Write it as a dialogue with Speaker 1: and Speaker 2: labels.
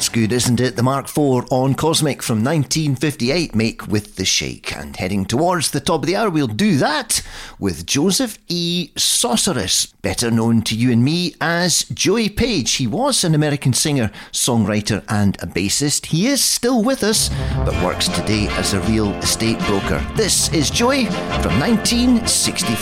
Speaker 1: That's good, isn't it? The Mark IV on Cosmic from 1958, Make with the Shake. And heading towards the top of the hour, we'll do that with Joseph E. Sorceress, better known to you and me as Joey Page. He was an American singer, songwriter and a bassist. He is still with us, but works today as a real estate broker. This is Joey from 1965.